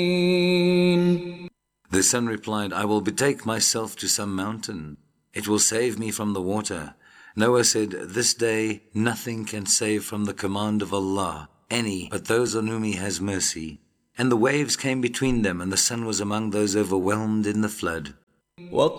The son replied, I will betake myself to some mountain. It will save me from the water. Noah said, this day nothing can save from the command of Allah any but those on whom He has mercy. And the waves came between them, and the son was among those overwhelmed in the flood.